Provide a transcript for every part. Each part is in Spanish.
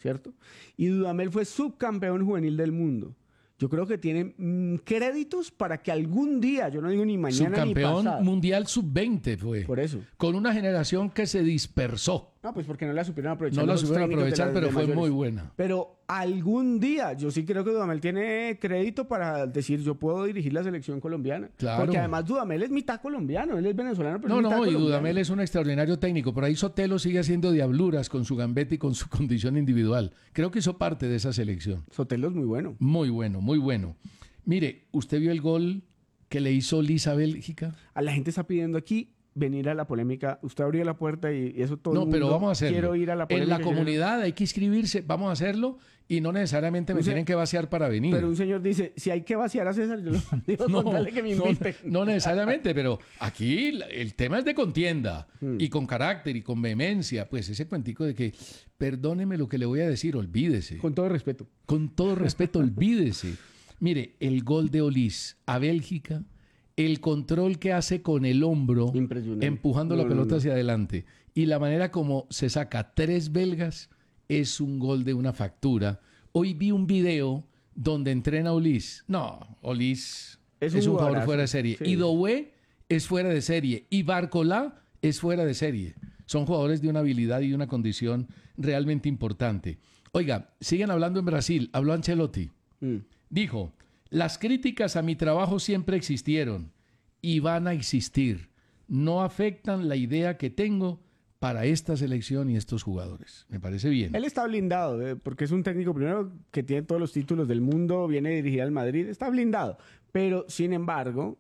¿cierto? Y Dudamel fue subcampeón juvenil del mundo. Yo creo que tiene créditos para que algún día, yo no digo ni mañana ni pasado. Subcampeón mundial sub-20 fue. Por eso. Con una generación que se dispersó. No, pues porque no la supieron aprovechar. No la los supieron técnicos aprovechar, de pero de fue mayores. muy buena. Pero algún día, yo sí creo que Dudamel tiene crédito para decir, yo puedo dirigir la selección colombiana. Claro. Porque además Dudamel es mitad colombiano, él es venezolano, pero es mitad Y colombiano. Dudamel es un extraordinario técnico. Por ahí Sotelo sigue haciendo diabluras con su gambeta y con su condición individual. Creo que hizo parte de esa selección. Sotelo es muy bueno. Muy bueno, muy bueno. Mire, ¿usted vio el gol que le hizo Lisa a Bélgica? A la gente está pidiendo aquí venir a la polémica. Usted abrió la puerta y eso todo No, el mundo pero vamos a hacerlo. quiero ir a la polémica. En la comunidad hay que inscribirse, vamos a hacerlo y no necesariamente me tienen que vaciar para venir. Pero un señor dice, si hay que vaciar a César, yo lo digo con tal de que me inviten. No necesariamente, pero aquí el tema es de contienda y con carácter y con vehemencia. Pues ese cuentico de que, perdóneme lo que le voy a decir, olvídese. Con todo respeto. Con todo respeto, olvídese. Mire, el gol de Olís a Bélgica, el control que hace con el hombro, empujando la pelota hacia adelante, y la manera como se saca 3 belgas, es un gol de una factura. Hoy vi un video donde entrena Olís. No, Olís es un jugador fuera de serie. Sí. Y Doué es fuera de serie. Y Barcolá es fuera de serie. Son jugadores de una habilidad y una condición realmente importante. Oiga, siguen hablando en Brasil. Habló Ancelotti. Dijo, las críticas a mi trabajo siempre existieron y van a existir. No afectan la idea que tengo para esta selección y estos jugadores. Me parece bien. Él está blindado, porque es un técnico primero que tiene todos los títulos del mundo, viene a dirigir al Madrid, está blindado. Pero, sin embargo,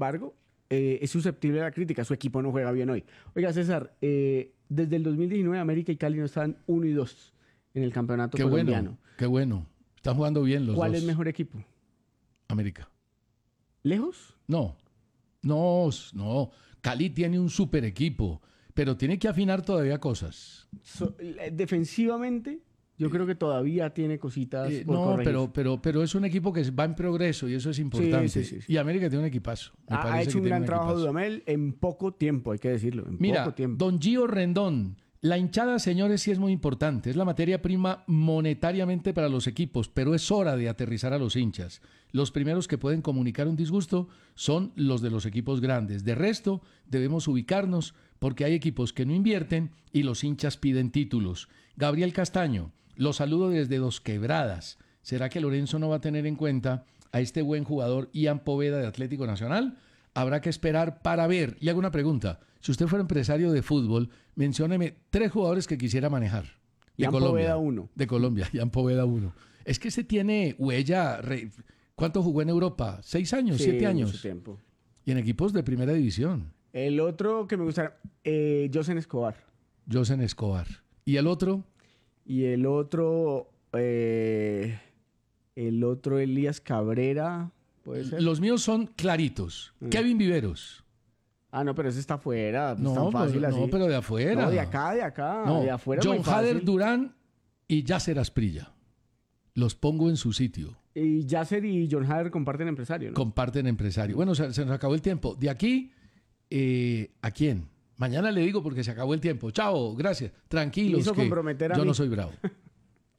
es susceptible a la crítica. Su equipo no juega bien hoy. Oiga, César, desde el 2019 América y Cali no están 1 y 2 en el campeonato colombiano. Qué bueno. Están jugando bien los dos. ¿Cuál es mejor equipo? América. ¿Lejos? No. Cali tiene un super equipo, pero tiene que afinar todavía cosas. Defensivamente, yo creo que todavía tiene cositas por corregir. pero es un equipo que va en progreso y eso es importante. Sí. Y América tiene un equipazo. Ha hecho un gran trabajo Dudamel en poco tiempo, hay que decirlo. Mira, poco tiempo. don Gio Rendón, la hinchada, señores, sí es muy importante. Es la materia prima monetariamente para los equipos, pero es hora de aterrizar a los hinchas. Los primeros que pueden comunicar un disgusto son los de los equipos grandes. De resto, debemos ubicarnos porque hay equipos que no invierten y los hinchas piden títulos. Gabriel Castaño, lo saludo desde Dos Quebradas. ¿Será que Lorenzo no va a tener en cuenta a este buen jugador Ian Poveda de Atlético Nacional? Habrá que esperar para ver. Y hago una pregunta. Si usted fuera empresario de fútbol, mencióneme 3 jugadores que quisiera manejar. Ian Poveda 1. De Colombia, Ian Poveda 1. Es que se tiene huella. ¿Cuánto jugó en Europa? ¿6 años? Sí, ¿7 años? Mucho tiempo. Y en equipos de primera división. El otro que me gusta, Josen Escobar. Josen Escobar. ¿Y el otro? Y el otro Elías Cabrera. ¿Puede ser? Los míos son claritos. Kevin Viveros. Ah, no, pero ese está afuera. Pues No, tan fácil así. no, pero de afuera. No, de acá. No, De afuera John muy fácil. Hader Durán y Yasser Asprilla. Los pongo en su sitio. Y Yasser y John Hader comparten empresario, ¿no? Comparten empresario. Bueno, se nos acabó el tiempo. De aquí, ¿a quién? Mañana le digo porque se acabó el tiempo. Chao, gracias. Tranquilos, Hizo que comprometer a yo mí. no soy bravo.